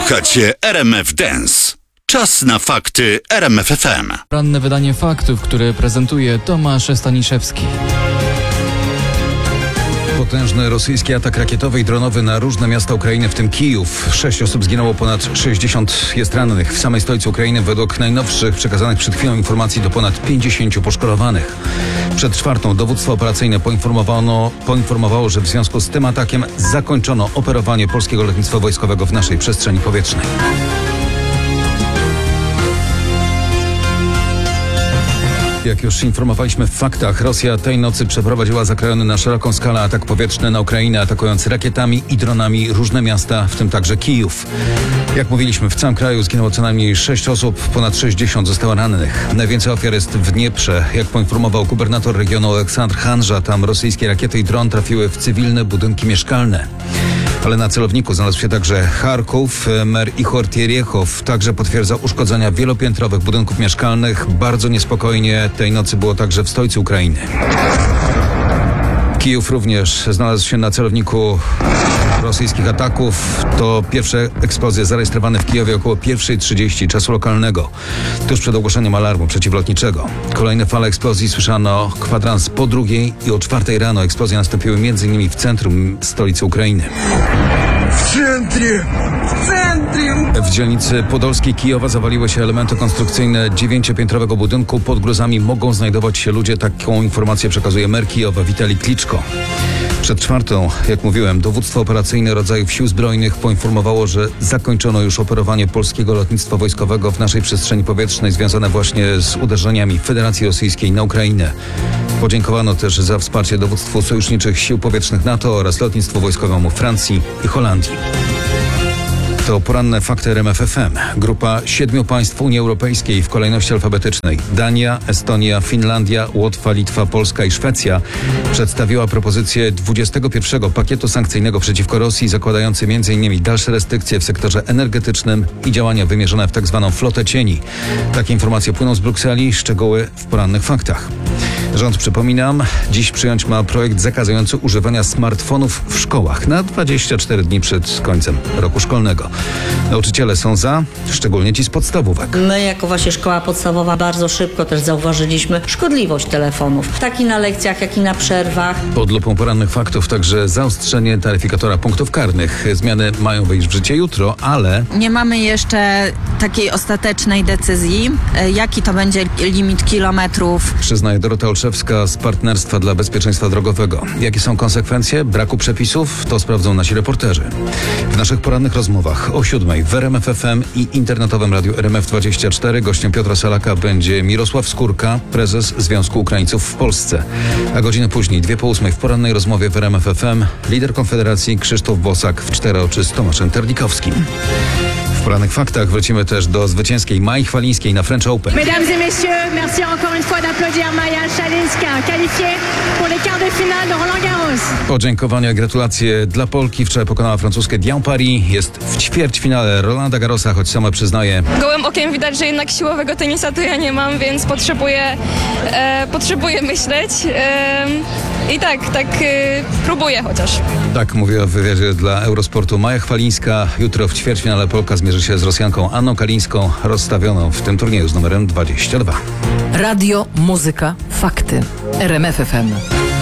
Słuchacie RMF Dance. Czas na fakty RMF FM. Ranne wydanie faktów, które prezentuje Tomasz Staniszewski. Potężny rosyjski atak rakietowy i dronowy na różne miasta Ukrainy, w tym Kijów. 6 osób zginęło, ponad 60 jest rannych. W samej stolicy Ukrainy według najnowszych przekazanych przed chwilą informacji to ponad 50 poszkodowanych. Przed czwartą dowództwo operacyjne poinformowało, że w związku z tym atakiem zakończono operowanie polskiego lotnictwa wojskowego w naszej przestrzeni powietrznej. Jak już informowaliśmy w faktach, Rosja tej nocy przeprowadziła zakrojony na szeroką skalę atak powietrzny na Ukrainę, atakując rakietami i dronami różne miasta, w tym także Kijów. Jak mówiliśmy, w całym kraju zginęło co najmniej 6 osób, ponad 60 zostało rannych. Najwięcej ofiar jest w Dnieprze. Jak poinformował gubernator regionu Aleksandr Hanża, tam rosyjskie rakiety i dron trafiły w cywilne budynki mieszkalne. Ale na celowniku znalazł się także Charków. Mer Ichor Tieriechow także potwierdza uszkodzenia wielopiętrowych budynków mieszkalnych. Bardzo niespokojnie tej nocy było także w stolicy Ukrainy. Kijów również znalazł się na celowniku rosyjskich ataków. To pierwsze eksplozje zarejestrowane w Kijowie około 1:30 czasu lokalnego, tuż przed ogłoszeniem alarmu przeciwlotniczego. Kolejne fale eksplozji słyszano kwadrans po 2:00 i o 4:00 rano eksplozje nastąpiły m.in. w centrum stolicy Ukrainy. W dzielnicy podolskiej Kijowa zawaliły się elementy konstrukcyjne 9-piętrowego budynku. Pod gruzami mogą znajdować się ludzie. Taką informację przekazuje mer Kijowa Witalij Kliczko. Przed czwartą, jak mówiłem, dowództwo operacyjne rodzajów sił zbrojnych poinformowało, że zakończono już operowanie polskiego lotnictwa wojskowego w naszej przestrzeni powietrznej związane właśnie z uderzeniami Federacji Rosyjskiej na Ukrainę. Podziękowano też za wsparcie dowództwu sojuszniczych sił powietrznych NATO oraz lotnictwu wojskowemu Francji i Holandii. To poranne fakty RMF FM. Grupa 7 państw Unii Europejskiej w kolejności alfabetycznej: Dania, Estonia, Finlandia, Łotwa, Litwa, Polska i Szwecja przedstawiła propozycję 21 pakietu sankcyjnego przeciwko Rosji, zakładający m.in. dalsze restrykcje w sektorze energetycznym i działania wymierzone w tzw. flotę cieni. Takie informacje płyną z Brukseli, szczegóły w porannych faktach. Rząd, przypominam, dziś przyjąć ma projekt zakazujący używania smartfonów w szkołach na 24 dni przed końcem roku szkolnego. Nauczyciele są za, szczególnie ci z podstawówek. My jako właśnie szkoła podstawowa bardzo szybko też zauważyliśmy szkodliwość telefonów. Tak i na lekcjach, jak i na przerwach. Pod lupą porannych faktów także zaostrzenie taryfikatora punktów karnych. Zmiany mają wejść w życie jutro, ale nie mamy jeszcze takiej ostatecznej decyzji, jaki to będzie limit kilometrów. Przyznaje Dorota Olszewska z Partnerstwa dla Bezpieczeństwa Drogowego. Jakie są konsekwencje braku przepisów? To sprawdzą nasi reporterzy. W naszych porannych rozmowach o 7:00 w RMF FM i internetowym radiu RMF24 gościem Piotra Salaka będzie Mirosław Skórka, prezes Związku Ukraińców w Polsce. A godzinę później, 2:08 w porannej rozmowie w RMF FM, lider Konfederacji Krzysztof Bosak w Cztery oczy z Tomaszem Terlikowskim. W porannych faktach wrócimy też do zwycięskiej Mai Chwalińskiej na French Open. Mesdames et messieurs, merci encore une fois d'applaudir Maja Chwalińska, qualifiée pour les quarts de finale de Roland Garros. Podziękowania, gratulacje dla Polki. Wczoraj pokonała francuskę Diane Paris. Jest w ćwierćfinale Rolanda Garrosa, choć sama przyznaje: gołym okiem widać, że jednak siłowego tenisa to ja nie mam, więc potrzebuję myśleć. I tak próbuję chociaż. Tak mówiła w wywiadzie dla Eurosportu Maja Chwalińska. Jutro w ćwierćfinale Polka zmierzy się z Rosjanką Anną Kalińską, rozstawioną w tym turnieju z numerem 22. Radio, muzyka, fakty. RMF FM.